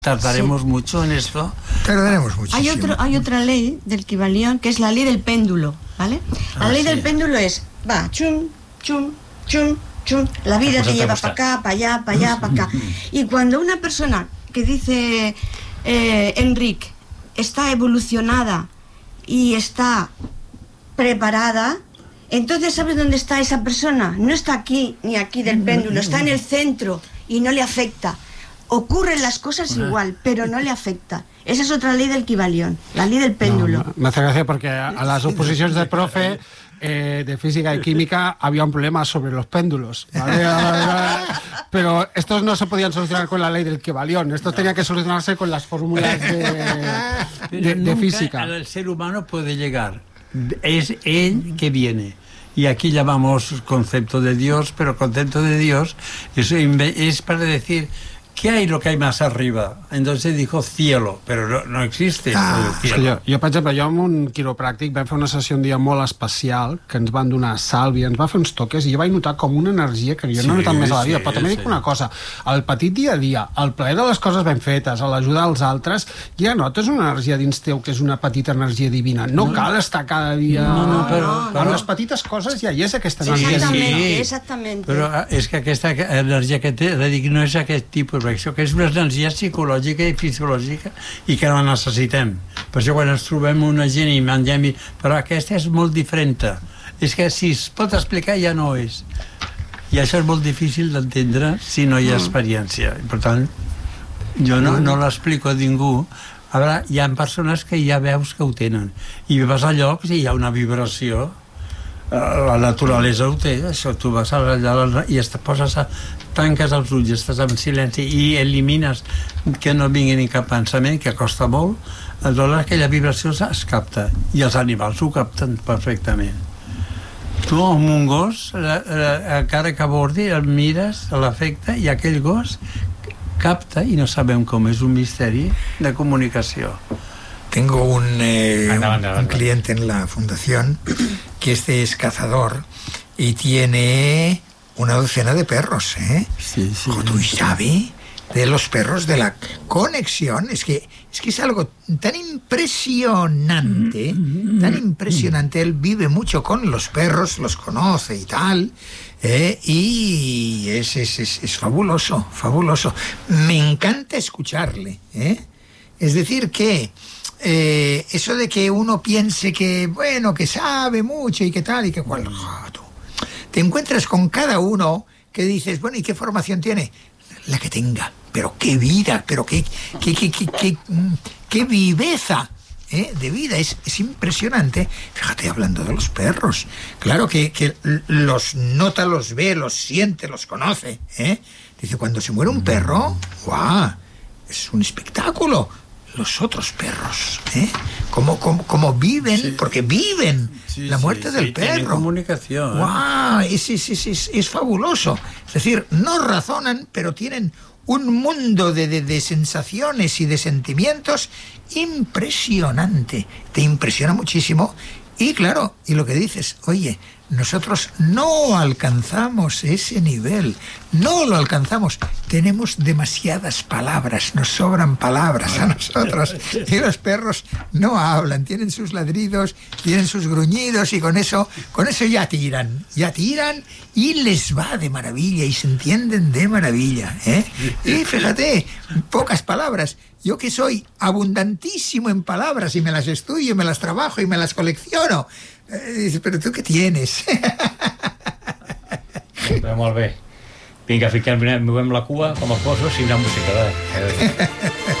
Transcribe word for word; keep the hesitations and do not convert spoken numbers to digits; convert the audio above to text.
Tardaremos sí. mucho en esto. Tardaremos muchísimo. Hay, otro, hay otra ley del Kybalión, que es la ley del péndulo, ¿vale? La ah, ley sí. del péndulo es, va, chum, chum, chum, chum. La vida te lleva para acá, para allá, para allá, para acá. Y cuando una persona que dice, eh, Enrique, está evolucionada y está preparada, entonces ¿sabes dónde está esa persona? No está aquí ni aquí del péndulo, está en el centro y no le afecta. Ocurren las cosas igual, pero no le afecta. Esa es otra ley del Kybalión, la ley del péndulo. No, me hace gracia porque a, a las oposiciones del profe eh, de física y química había un problema sobre los péndulos, ¿vale? Pero estos no se podían solucionar con la ley del Kybalión, estos tenían que solucionarse con las fórmulas de, de, de física. El ser humano puede llegar, es él que viene. Y aquí llamamos concepto de Dios, pero concepto de Dios es, es para decir... ¿qué hay lo que hay más arriba? Entonces dijo cielo, però no, no existe ah, el cielo. Jo, jo, per exemple, jo amb un quiropràctic vam fer una sessió un dia molt especial, que ens van donar sàlvia, ens va fer uns toques, i jo vaig notar com una energia que jo sí, no he notat més a la vida, sí, però també sí. dic una cosa, el petit dia a dia, el plaer de les coses ben fetes, l'ajudar als altres, ja notes una energia dins teu que és una petita energia divina. No, no cal estar cada dia... No, no, però... Amb les petites coses ja hi és aquesta sí, energia exactament, divina. Exactament. Però és que aquesta energia que té, dic, no és aquest tipus, això que és una energia psicològica i fisiològica i que la necessitem. Per això quan ens trobem una gent i mengem, però aquesta és molt diferent. És que si es pot explicar ja no és. I això és molt difícil d'entendre si no hi ha experiència. I per tant, jo no, no l'explico a ningú. A veure, hi ha persones que ja veus que ho tenen. I vas a llocs i hi ha una vibració. La naturalesa ho té, això, tu vas allà i et poses a, tanques els ulls, estàs en silenci i elimines que no vingui ni cap pensament, que costa molt, aleshores aquella vibració es capta i els animals ho capten perfectament. Tu amb un gos, encara que abordi, el mires, l'afecta i aquell gos capta i no sabem com, és un misteri de comunicació. Tengo un, eh, anda, anda, anda. un cliente en la fundación que este es cazador y tiene una docena de perros, ¿eh? Sí, sí. ¿Tú sabes de los perros, de la conexión? Es que, es que es algo tan impresionante, tan impresionante. Él vive mucho con los perros, los conoce y tal, ¿eh? Y es, es, es, es fabuloso, fabuloso. Me encanta escucharle, ¿eh? Es decir que Eh, eso de que uno piense que, bueno, que sabe mucho y que tal y que cual, oh, te encuentras con cada uno que dices, bueno, ¿y qué formación tiene? La que tenga, pero qué vida, pero qué, qué, qué, qué, qué, qué viveza, ¿eh? de vida, es, es impresionante. Fíjate, hablando de los perros, claro que, que los nota, los ve, los siente, los conoce, ¿eh? Dice, cuando se muere un perro, ¡guau! Es un espectáculo. Los otros perros, ¿eh? Cómo, cómo, cómo viven, sí. porque viven sí, la muerte sí, del sí, perro. Tienen comunicación. ¡Guau! Es, es, es, es, es fabuloso. Es decir, no razonan, pero tienen un mundo de, de, de sensaciones y de sentimientos impresionante. Te impresiona muchísimo. Y claro, y lo que dices, oye, nosotros no alcanzamos ese nivel, no lo alcanzamos. Tenemos demasiadas palabras, nos sobran palabras a nosotros. Y los perros no hablan, tienen sus ladridos, tienen sus gruñidos y con eso, con eso ya tiran, ya tiran y les va de maravilla y se entienden de maravilla, ¿eh? Y fíjate, pocas palabras. Yo que soy abundantísimo en palabras y me las estudio, me las trabajo y me las colecciono. Eh, dice, però tu què tienes? Però molt bé. Vinga, fiquem, movem la cua com els gossos i una música.